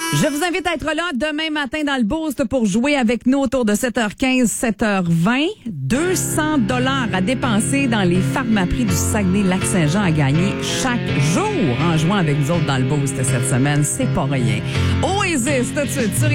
Je vous invite à être là demain matin dans le Boost pour jouer avec nous autour de 7h15, 7h20. 200 $ à dépenser dans les Pharmaprix du Saguenay-Lac-Saint-Jean à gagner chaque jour en jouant avec nous autres dans le Boost cette semaine. C'est pas rien. Oasis, tout de suite, sur